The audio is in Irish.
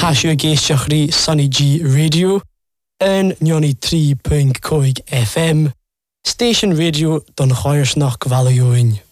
Tashu Geishiachri Sunny G Radio and Nyoni 3.5 FM Station Radio Don Choirsnach Valioin.